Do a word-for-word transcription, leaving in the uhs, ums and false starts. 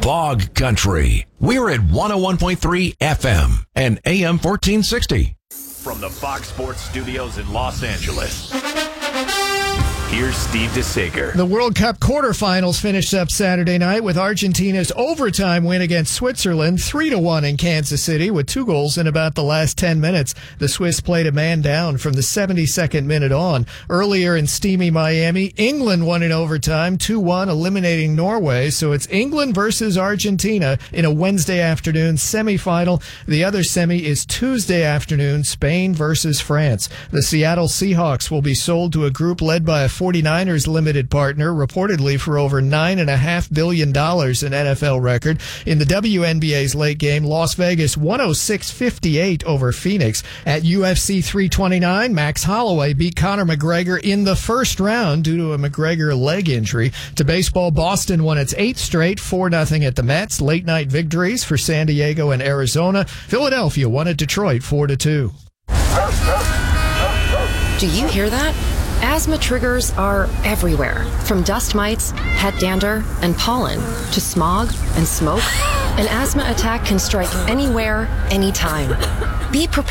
Bog Country. We're at one oh one point three F M and A M fourteen sixty. From the Fox Sports Studios in Los Angeles, here's Steve DeSager. The World Cup quarterfinals finished up Saturday night with Argentina's overtime win against Switzerland, three to one in Kansas City with two goals in about the last ten minutes. The Swiss played a man down from the seventy-second minute on. Earlier in steamy Miami, England won in overtime, two one, eliminating Norway. So it's England versus Argentina in a Wednesday afternoon semifinal. The other semi is Tuesday afternoon, Spain versus France. The Seattle Seahawks will be sold to a group led by a forty-niners limited partner, reportedly for over nine point five billion dollars, an N F L record. In the W N B A's late game, Las Vegas one oh six fifty-eight over Phoenix. At U F C three twenty-nine, Max Holloway beat Conor McGregor in the first round due to a McGregor leg injury. To baseball, Boston won its eighth straight, four nothing at the Mets. Late night victories for San Diego and Arizona. Philadelphia won at Detroit four to two. Do you hear that? Asthma triggers are everywhere, from dust mites, pet dander, and pollen, to smog and smoke. An asthma attack can strike anywhere, anytime. Be prepared.